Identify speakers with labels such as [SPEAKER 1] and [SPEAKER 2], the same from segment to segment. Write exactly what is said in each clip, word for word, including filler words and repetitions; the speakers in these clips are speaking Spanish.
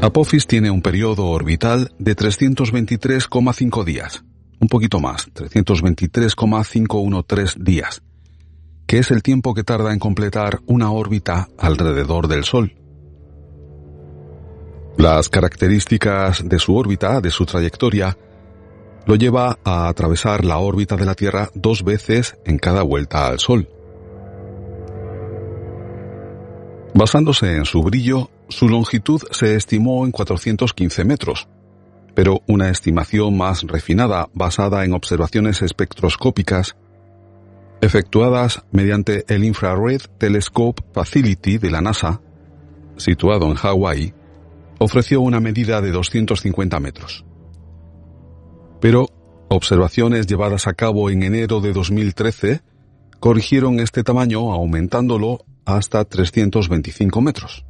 [SPEAKER 1] Apophis tiene un periodo orbital de trescientos veintitrés coma cinco días, un poquito más, trescientos veintitrés coma quinientos trece días, que es el tiempo que tarda en completar una órbita alrededor del Sol. Las características de su órbita, de su trayectoria, lo lleva a atravesar la órbita de la Tierra dos veces en cada vuelta al Sol. Basándose en su brillo, su longitud se estimó en cuatrocientos quince metros, pero una estimación más refinada basada en observaciones espectroscópicas efectuadas mediante el Infrared Telescope Facility de la NASA, situado en Hawái, ofreció una medida de doscientos cincuenta metros. Pero observaciones llevadas a cabo en enero de dos mil trece corrigieron este tamaño aumentándolo hasta trescientos veinticinco metros.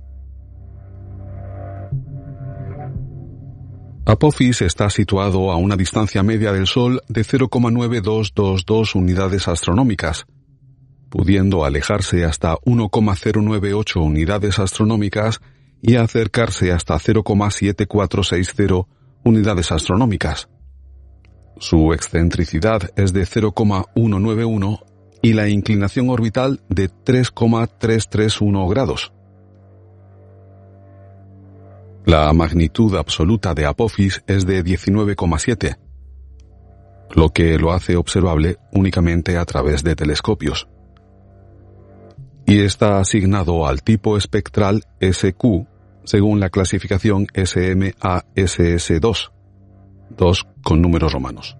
[SPEAKER 1] Apophis está situado a una distancia media del Sol de cero coma nueve dos dos dos unidades astronómicas, pudiendo alejarse hasta uno coma cero nueve ocho unidades astronómicas y acercarse hasta cero coma siete cuatro seis cero unidades astronómicas. Su excentricidad es de cero coma ciento noventa y uno y la inclinación orbital de tres coma trescientos treinta y uno grados. La magnitud absoluta de Apophis es de diecinueve coma siete, lo que lo hace observable únicamente a través de telescopios. Y está asignado al tipo espectral S Q según la clasificación S M A S S dos, dos con números romanos.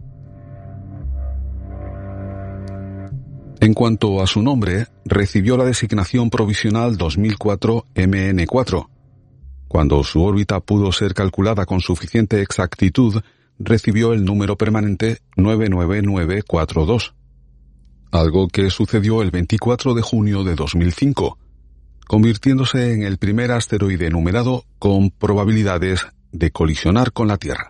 [SPEAKER 1] En cuanto a su nombre, recibió la designación provisional dos mil cuatro M N cuatro. Cuando su órbita pudo ser calculada con suficiente exactitud, recibió el número permanente nueve nueve nueve cuatro dos, algo que sucedió el veinticuatro de junio de dos mil cinco, convirtiéndose en el primer asteroide numerado con probabilidades de colisionar con la Tierra.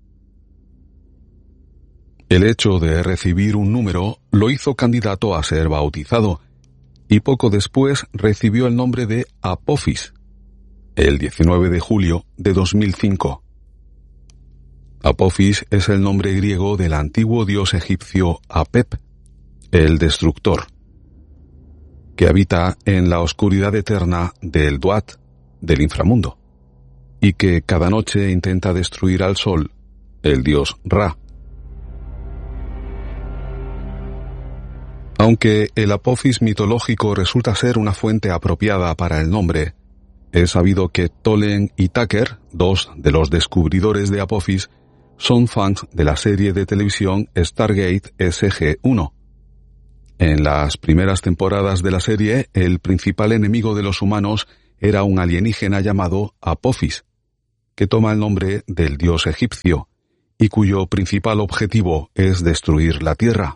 [SPEAKER 1] El hecho de recibir un número lo hizo candidato a ser bautizado, y poco después recibió el nombre de Apophis, el diecinueve de julio de dos mil cinco. Apophis es el nombre griego del antiguo dios egipcio Apep, el destructor, que habita en la oscuridad eterna del Duat, del inframundo, y que cada noche intenta destruir al sol, el dios Ra. Aunque el Apophis mitológico resulta ser una fuente apropiada para el nombre, es sabido que Tholen y Tucker, dos de los descubridores de Apophis, son fans de la serie de televisión Stargate S G uno. En las primeras temporadas de la serie, el principal enemigo de los humanos era un alienígena llamado Apophis, que toma el nombre del dios egipcio, y cuyo principal objetivo es destruir la Tierra.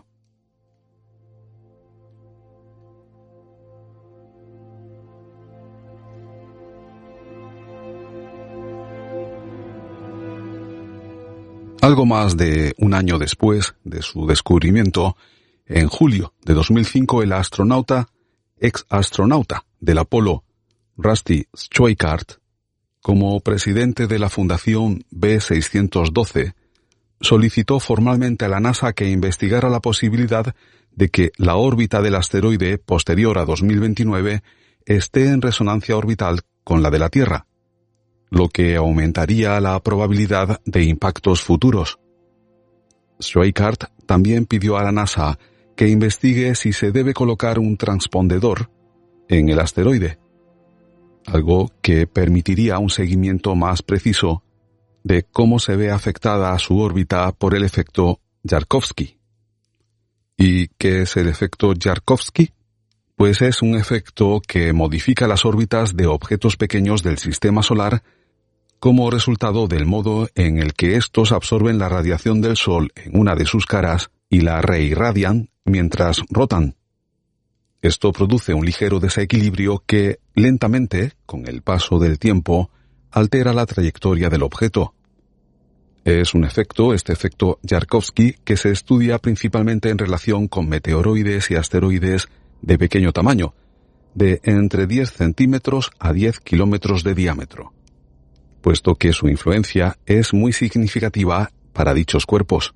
[SPEAKER 1] Algo más de un año después de su descubrimiento, en julio de dos mil cinco, el astronauta, ex astronauta del Apolo, Rusty Schweickart, como presidente de la Fundación B seiscientos doce, solicitó formalmente a la NASA que investigara la posibilidad de que la órbita del asteroide posterior a dos mil veintinueve esté en resonancia orbital con la de la Tierra, lo que aumentaría la probabilidad de impactos futuros. Schweickart también pidió a la NASA que investigue si se debe colocar un transpondedor en el asteroide, algo que permitiría un seguimiento más preciso de cómo se ve afectada a su órbita por el efecto Yarkovsky. ¿Y qué es el efecto Yarkovsky? Pues es un efecto que modifica las órbitas de objetos pequeños del sistema solar como resultado del modo en el que estos absorben la radiación del Sol en una de sus caras y la reirradian mientras rotan. Esto produce un ligero desequilibrio que, lentamente, con el paso del tiempo, altera la trayectoria del objeto. Es un efecto, este efecto Yarkovsky, que se estudia principalmente en relación con meteoroides y asteroides de pequeño tamaño, de entre diez centímetros a diez kilómetros de diámetro. puesto que su influencia es muy significativa para dichos cuerpos.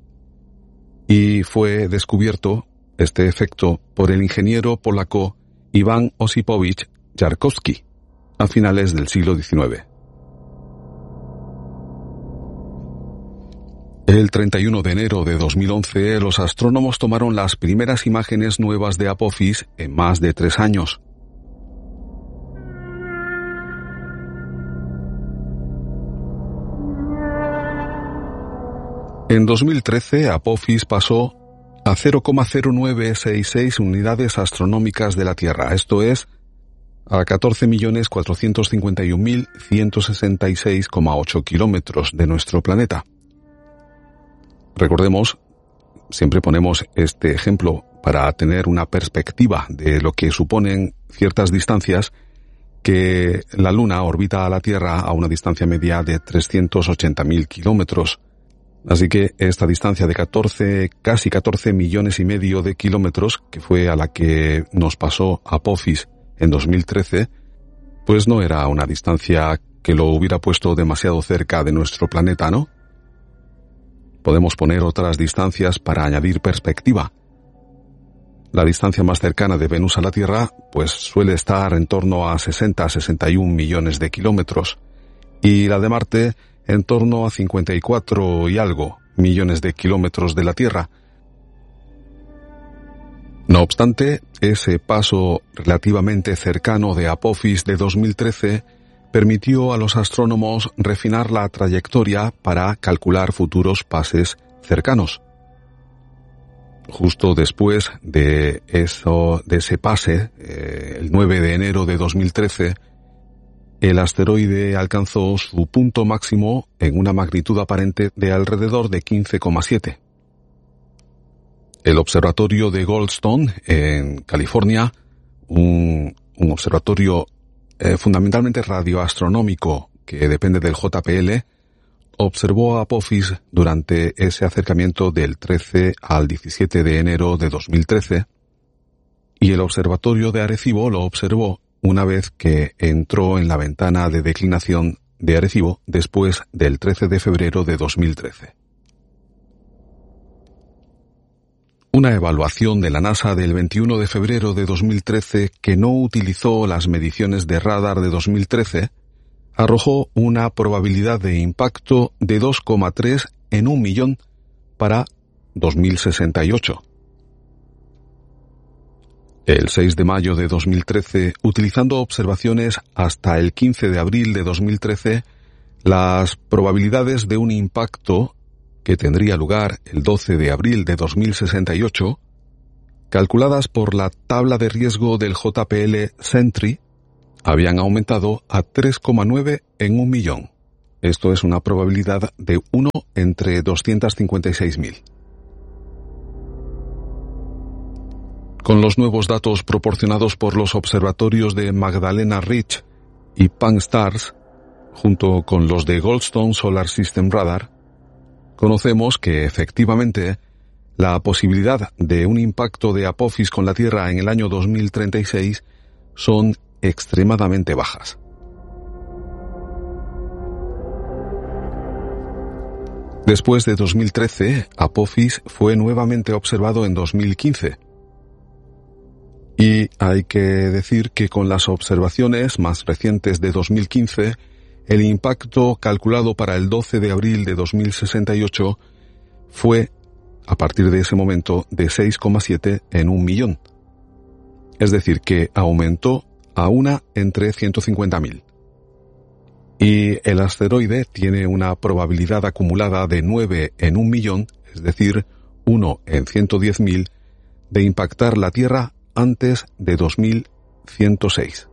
[SPEAKER 1] Y fue descubierto este efecto por el ingeniero polaco Iwan Osipowicz Yarkowski a finales del siglo diecinueve. El treinta y uno de enero de dos mil once, los astrónomos tomaron las primeras imágenes nuevas de Apophis en más de tres años. En dos mil trece, Apophis pasó a cero coma cero nueve seis seis unidades astronómicas de la Tierra, esto es, a catorce millones cuatrocientos cincuenta y un mil ciento sesenta y seis coma ocho kilómetros de nuestro planeta. Recordemos, siempre ponemos este ejemplo para tener una perspectiva de lo que suponen ciertas distancias, que la Luna orbita a la Tierra a una distancia media de trescientos ochenta mil kilómetros. Así que esta distancia de catorce, casi catorce millones y medio de kilómetros, que fue a la que nos pasó Apophis en dos mil trece, pues no era una distancia que lo hubiera puesto demasiado cerca de nuestro planeta, ¿no? Podemos poner otras distancias para añadir perspectiva. La distancia más cercana de Venus a la Tierra, pues suele estar en torno a sesenta a sesenta y un millones de kilómetros, y la de Marte en torno a cincuenta y cuatro y algo millones de kilómetros de la Tierra. No obstante, ese paso relativamente cercano de Apophis de dos mil trece permitió a los astrónomos refinar la trayectoria para calcular futuros pases cercanos. Justo después de eso, de ese pase, eh, el nueve de enero de dos mil trece, el asteroide alcanzó su punto máximo en una magnitud aparente de alrededor de quince coma siete. El observatorio de Goldstone, en California, un, un observatorio eh, fundamentalmente radioastronómico que depende del J P L, observó a Apophis durante ese acercamiento del trece al diecisiete de enero de dos mil trece, y el observatorio de Arecibo lo observó una vez que entró en la ventana de declinación de Arecibo después del trece de febrero de dos mil trece. Una evaluación de la NASA del veintiuno de febrero de dos mil trece, que no utilizó las mediciones de radar de dos mil trece, arrojó una probabilidad de impacto de dos coma tres en un millón para dos mil sesenta y ocho. El seis de mayo de dos mil trece, utilizando observaciones hasta el quince de abril de dos mil trece, las probabilidades de un impacto que tendría lugar el doce de abril de dos mil sesenta y ocho, calculadas por la tabla de riesgo del J P L Sentry, habían aumentado a tres coma nueve en un millón. Esto es una probabilidad de uno entre doscientos cincuenta y seis mil. Con los nuevos datos proporcionados por los observatorios de Magdalena Ridge y Pan-STARRS, junto con los de Goldstone Solar System Radar, conocemos que efectivamente la posibilidad de un impacto de Apophis con la Tierra en el año dos mil treinta y seis son extremadamente bajas. Después de dos mil trece, Apophis fue nuevamente observado en dos mil quince. Y hay que decir que con las observaciones más recientes de dos mil quince, el impacto calculado para el doce de abril de dos mil sesenta y ocho fue, a partir de ese momento, de seis coma siete en un millón. Es decir, que aumentó a una entre ciento cincuenta mil. Y el asteroide tiene una probabilidad acumulada de nueve en un millón, es decir, uno en ciento diez mil, de impactar la Tierra antes de dos mil ciento seis.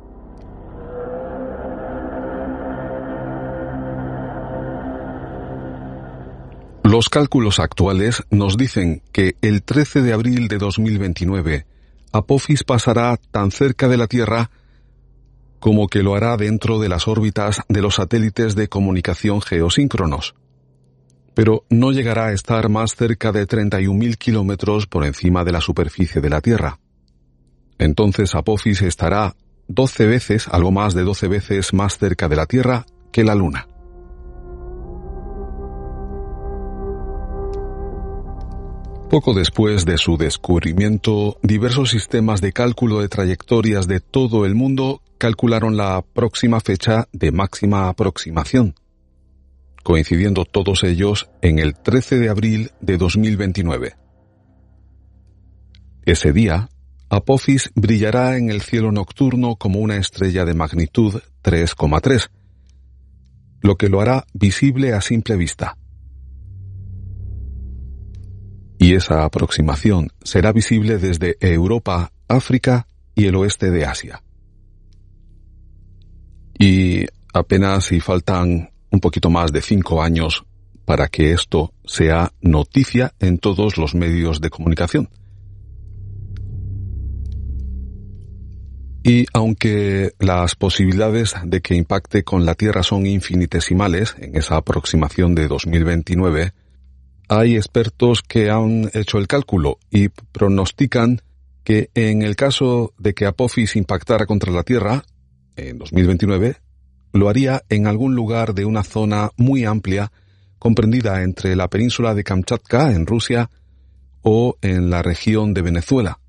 [SPEAKER 1] Los cálculos actuales nos dicen que el trece de abril de dos mil veintinueve, Apophis pasará tan cerca de la Tierra como que lo hará dentro de las órbitas de los satélites de comunicación geosíncronos, pero no llegará a estar más cerca de treinta y un mil kilómetros por encima de la superficie de la Tierra. Entonces Apophis estará doce veces, algo más de doce veces más cerca de la Tierra que la Luna. Poco después de su descubrimiento, diversos sistemas de cálculo de trayectorias de todo el mundo calcularon la próxima fecha de máxima aproximación, coincidiendo todos ellos en el trece de abril de dos mil veintinueve. Ese día, Apophis brillará en el cielo nocturno como una estrella de magnitud tres coma tres, lo que lo hará visible a simple vista. Y esa aproximación será visible desde Europa, África y el oeste de Asia. Y apenas si faltan un poquito más de cinco años para que esto sea noticia en todos los medios de comunicación. Y aunque las posibilidades de que impacte con la Tierra son infinitesimales en esa aproximación de dos mil veintinueve, hay expertos que han hecho el cálculo y pronostican que en el caso de que Apophis impactara contra la Tierra en dos mil veintinueve, lo haría en algún lugar de una zona muy amplia comprendida entre la península de Kamchatka en Rusia o en la región de Venezuela.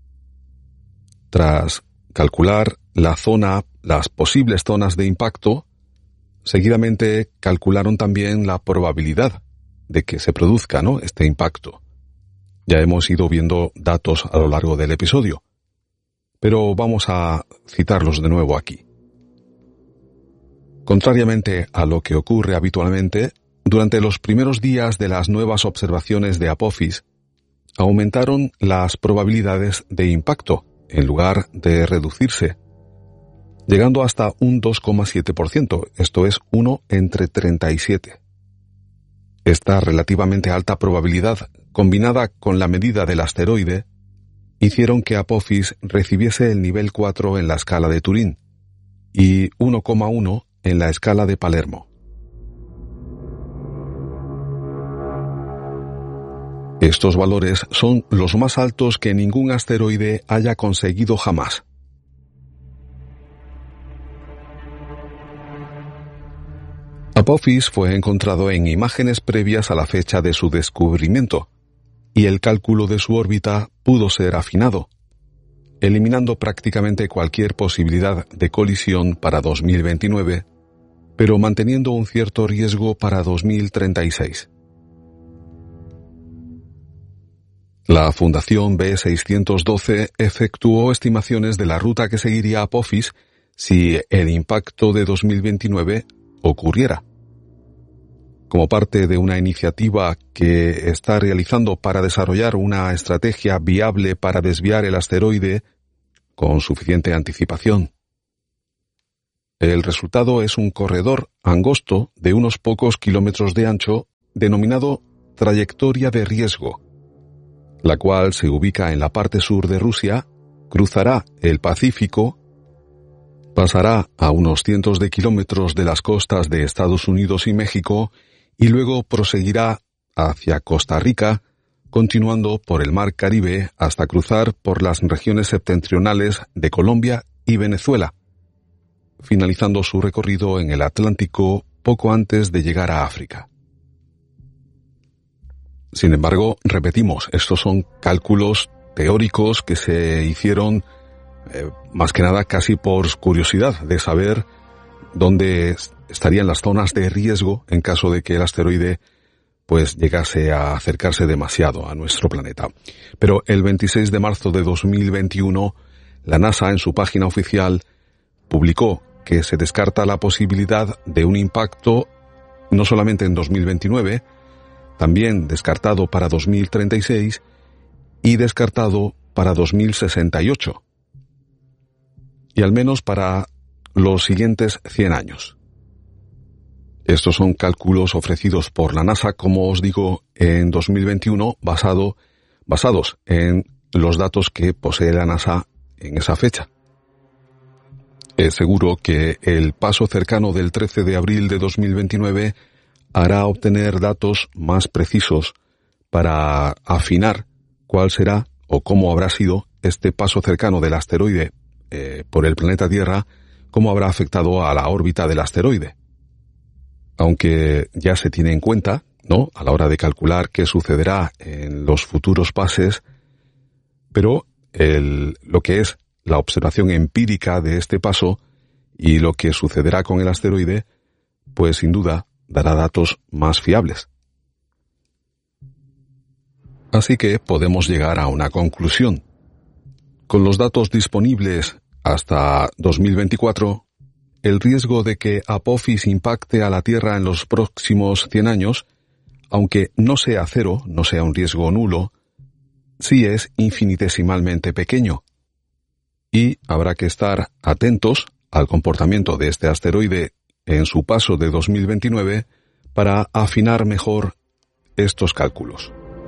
[SPEAKER 1] Tras calcular la zona, las posibles zonas de impacto, seguidamente calcularon también la probabilidad de que se produzca, ¿no?, este impacto. Ya hemos ido viendo datos a lo largo del episodio, pero vamos a citarlos de nuevo aquí. Contrariamente a lo que ocurre habitualmente, durante los primeros días de las nuevas observaciones de Apophis, aumentaron las probabilidades de impacto, en lugar de reducirse, llegando hasta un dos coma siete por ciento, esto es uno entre treinta y siete. Esta relativamente alta probabilidad, combinada con la medida del asteroide, hicieron que Apophis recibiese el nivel cuatro en la escala de Turín y uno coma uno en la escala de Palermo. Estos valores son los más altos que ningún asteroide haya conseguido jamás. Apophis fue encontrado en imágenes previas a la fecha de su descubrimiento, y el cálculo de su órbita pudo ser afinado, eliminando prácticamente cualquier posibilidad de colisión para dos mil veintinueve, pero manteniendo un cierto riesgo para dos mil treinta y seis. La Fundación B seiscientos doce efectuó estimaciones de la ruta que seguiría Apophis si el impacto de dos mil veintinueve ocurriera. Como parte de una iniciativa que está realizando para desarrollar una estrategia viable para desviar el asteroide con suficiente anticipación. El resultado es un corredor angosto de unos pocos kilómetros de ancho denominado trayectoria de riesgo, la cual se ubica en la parte sur de Rusia, cruzará el Pacífico, pasará a unos cientos de kilómetros de las costas de Estados Unidos y México y luego proseguirá hacia Costa Rica, continuando por el Mar Caribe hasta cruzar por las regiones septentrionales de Colombia y Venezuela, finalizando su recorrido en el Atlántico poco antes de llegar a África. Sin embargo, repetimos, estos son cálculos teóricos que se hicieron eh, más que nada casi por curiosidad de saber dónde estarían las zonas de riesgo en caso de que el asteroide pues llegase a acercarse demasiado a nuestro planeta. Pero el veintiséis de marzo de dos mil veintiuno, la NASA en su página oficial publicó que se descarta la posibilidad de un impacto no solamente en dos mil veintinueve, también descartado para dos mil treinta y seis y descartado para dos mil sesenta y ocho. Y al menos para los siguientes cien años. Estos son cálculos ofrecidos por la NASA, como os digo, en dos mil veintiuno, basado, basados en los datos que posee la NASA en esa fecha. Es seguro que el paso cercano del trece de abril de dos mil veintinueve hará obtener datos más precisos para afinar cuál será o cómo habrá sido este paso cercano del asteroide eh, por el planeta Tierra, cómo habrá afectado a la órbita del asteroide. aunque ya se tiene en cuenta, ¿no?, a la hora de calcular qué sucederá en los futuros pases, pero el, lo que es la observación empírica de este paso y lo que sucederá con el asteroide, pues sin duda dará datos más fiables. Así que podemos llegar a una conclusión. Con los datos disponibles hasta dos mil veinticuatro, el riesgo de que Apophis impacte a la Tierra en los próximos cien años, aunque no sea cero, no sea un riesgo nulo, sí es infinitesimalmente pequeño. Y habrá que estar atentos al comportamiento de este asteroide en su paso de dos mil veintinueve para afinar mejor estos cálculos.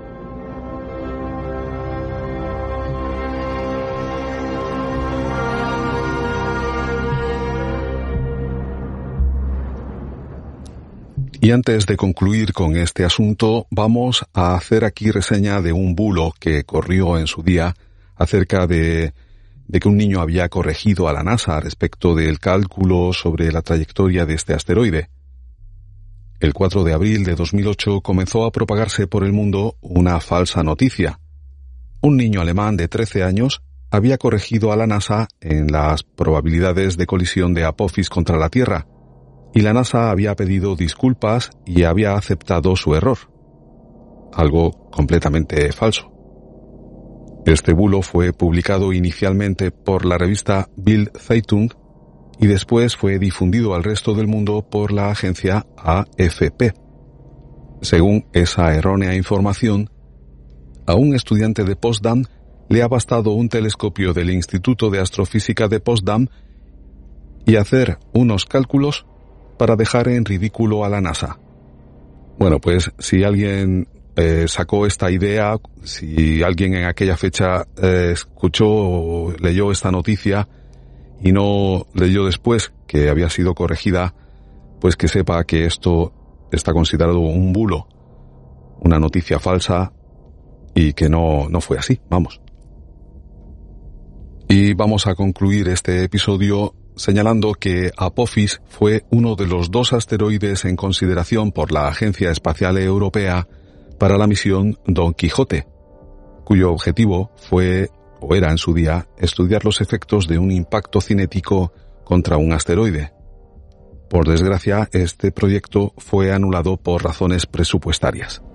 [SPEAKER 1] Y antes de concluir con este asunto, vamos a hacer aquí reseña de un bulo que corrió en su día acerca de, de que un niño había corregido a la NASA respecto del cálculo sobre la trayectoria de este asteroide. El cuatro de abril de dos mil ocho comenzó a propagarse por el mundo una falsa noticia. Un niño alemán de trece años había corregido a la NASA en las probabilidades de colisión de Apophis contra la Tierra, y la NASA había pedido disculpas y había aceptado su error. Algo completamente falso. Este bulo fue publicado inicialmente por la revista Bild Zeitung y después fue difundido al resto del mundo por la agencia A F P. Según esa errónea información, a un estudiante de Potsdam le ha bastado un telescopio del Instituto de Astrofísica de Potsdam y hacer unos cálculos para dejar en ridículo a la NASA. Bueno, pues si alguien eh, sacó esta idea, si alguien en aquella fecha eh, escuchó o leyó esta noticia y no leyó después que había sido corregida, pues que sepa que esto está considerado un bulo, una noticia falsa y que no, no fue así, vamos. Y vamos a concluir este episodio señalando que Apophis fue uno de los dos asteroides en consideración por la Agencia Espacial Europea para la misión Don Quijote, cuyo objetivo fue, o era en su día, estudiar los efectos de un impacto cinético contra un asteroide. Por desgracia, este proyecto fue anulado por razones presupuestarias.